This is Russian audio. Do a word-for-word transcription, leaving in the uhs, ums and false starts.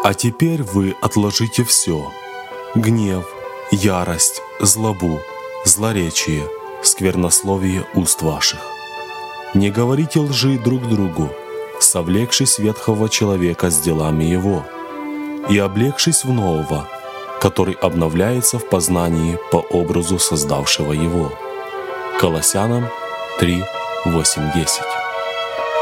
А теперь вы отложите все: гнев, ярость, злобу, злоречие, сквернословие уст ваших. Не говорите лжи друг другу, совлекшись ветхого человека с делами его, и облегшись в нового, который обновляется в познании по образу создавшего его». Колоссянам три, восемь, десять.